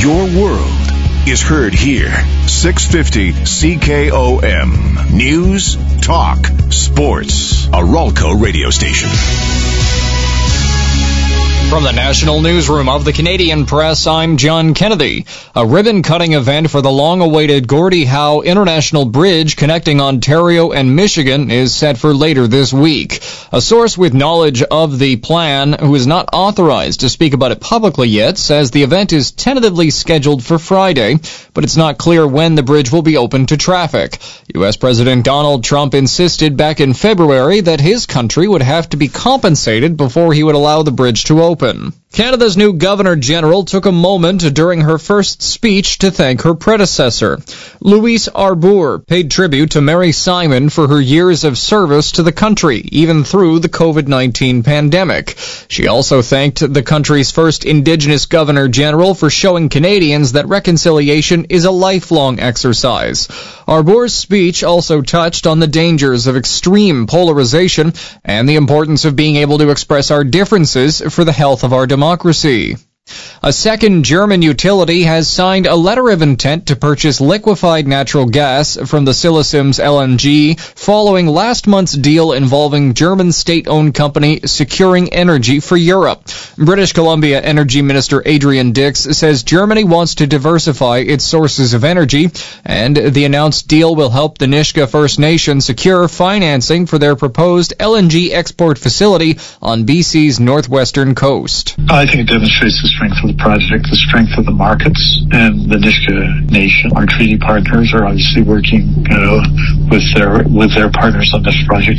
Your world is heard here. 650 CKOM. News, talk, sports. A Ralco radio station. From the National Newsroom of the Canadian Press, I'm John Kennedy. A ribbon-cutting event for the long-awaited Gordie Howe International Bridge connecting Ontario and Michigan is set for later this week. A source with knowledge of the plan, who is not authorized to speak about it publicly yet, says the event is tentatively scheduled for Friday, but it's not clear when the bridge will be open to traffic. U.S. President Donald Trump insisted back in February that his country would have to be compensated before he would allow the bridge to open. Canada's new Governor-General took a moment during her first speech to thank her predecessor. Louise Arbour paid tribute to Mary Simon for her years of service to the country, even through the COVID-19 pandemic. She also thanked the country's first Indigenous Governor-General for showing Canadians that reconciliation is a lifelong exercise. Arbour's speech also touched on the dangers of extreme polarization and the importance of being able to express our differences for the health of our democracy. A second German utility has signed a letter of intent to purchase liquefied natural gas from the Silesims LNG following last month's deal involving German state-owned company Securing Energy for Europe. British Columbia Energy Minister Adrian Dix says Germany wants to diversify its sources of energy, and the announced deal will help the Nisga'a First Nation secure financing for their proposed LNG export facility on BC's northwestern coast. I think it demonstrates the strength of the project, the strength of the markets, and the Nisga'a Nation. Our treaty partners are obviously working with their partners on this project